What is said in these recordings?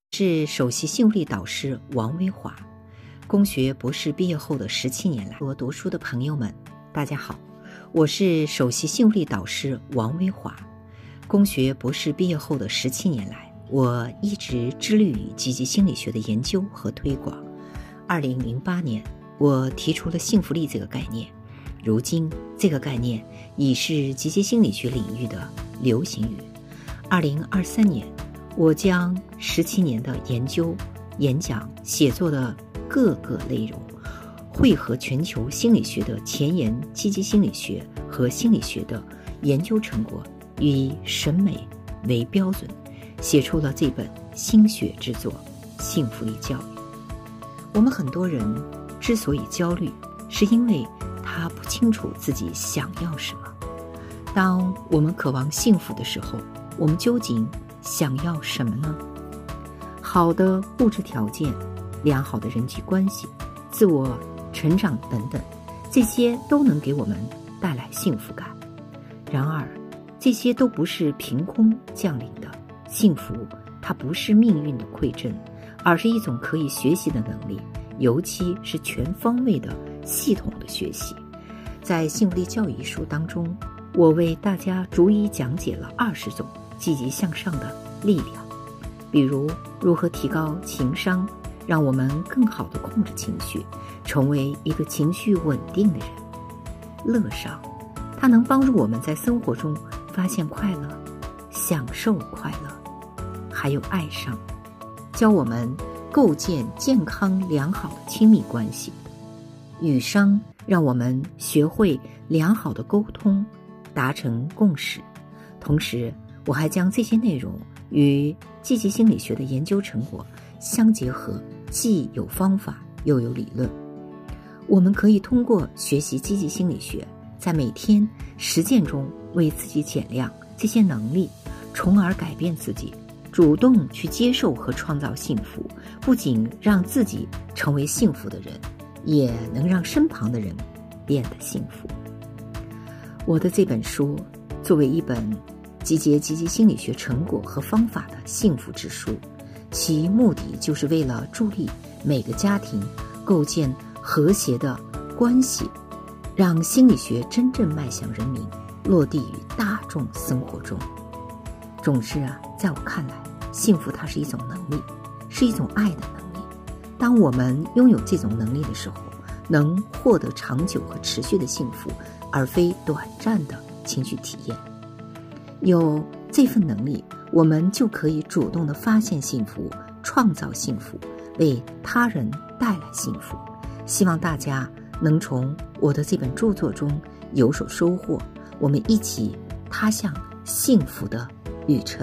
是首席幸福力导师王威华。工学博士毕业后的17年来，我读书的朋友们，大家好，我是首席幸福力导师王威华。工学博士毕业后的17年来，我一直致力于积极心理学的研究和推广。2008年，我提出了幸福力这个概念，如今这个概念已是积极心理学领域的流行语。2023年，我将17年的研究、演讲、写作的各个内容，汇合全球心理学的前沿积极心理学和心理学的研究成果，以审美为标准，写出了这本心血之作《幸福力教育》。我们很多人之所以焦虑，是因为他不清楚自己想要什么。当我们渴望幸福的时候，我们究竟想要什么呢？好的物质条件、良好的人际关系、自我成长等等，这些都能给我们带来幸福感。然而，这些都不是凭空降临的。幸福，它不是命运的馈赠，而是一种可以学习的能力，尤其是全方位的、系统的学习。在《幸福力教育》一书当中，我为大家逐一讲解了20种积极向上的力量，比如如何提高情商，让我们更好地控制情绪，成为一个情绪稳定的人。乐上，它能帮助我们在生活中发现快乐，享受快乐。还有爱上，教我们构建健康良好的亲密关系。语商，让我们学会良好的沟通，达成共识。同时，我还将这些内容与积极心理学的研究成果相结合，既有方法又有理论。我们可以通过学习积极心理学，在每天实践中为自己减量这些能力，从而改变自己，主动去接受和创造幸福，不仅让自己成为幸福的人，也能让身旁的人变得幸福。我的这本书作为一本集结积极心理学成果和方法的幸福之书，其目的就是为了助力每个家庭构建和谐的关系，让心理学真正迈向人民，落地于大众生活中。总之在我看来，幸福它是一种能力，是一种爱的能力。当我们拥有这种能力的时候，能获得长久和持续的幸福，而非短暂的情绪体验。有这份能力，我们就可以主动地发现幸福，创造幸福，为他人带来幸福。希望大家能从我的这本著作中有所收获，我们一起踏向幸福的旅程。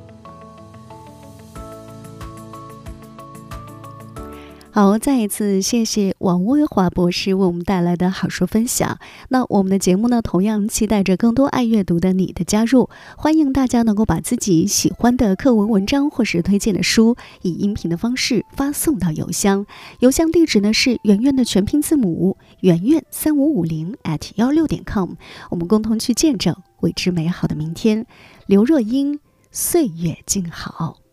好，再一次谢谢王威华博士为我们带来的好书分享。那我们的节目呢，同样期待着更多爱阅读的你的加入，欢迎大家能够把自己喜欢的课文文章或是推荐的书，以音频的方式发送到邮箱地址呢是圆圆的全拼字母圆圆3550@16.com， 我们共同去见证未知美好的明天。刘若英，岁月静好。